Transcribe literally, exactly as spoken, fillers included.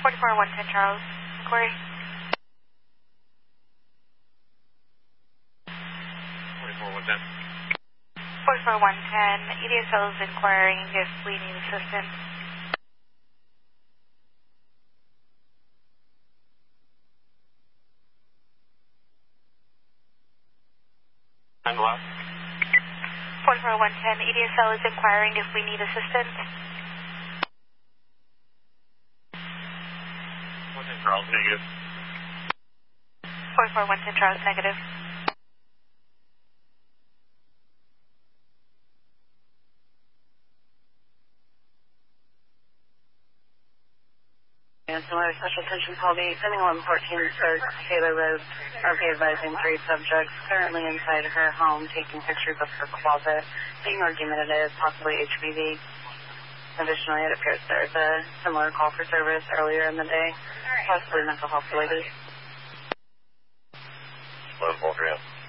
forty-four one ten Charles, inquiry. forty-four one ten. forty-four one ten, E D S L is inquiring if we need assistance. And what? forty-four one ten, E D S L is inquiring if we need assistance. one ten Charles, negative. forty-four one ten Charles, negative. And similar special attention call be sending eleven fourteen Third Taylor Road, R P advising three subjects currently inside her home taking pictures of her closet, being argumentative, possibly H P V. Additionally, it appears there's a similar call for service earlier in the day, possibly mental health related. eleven four three.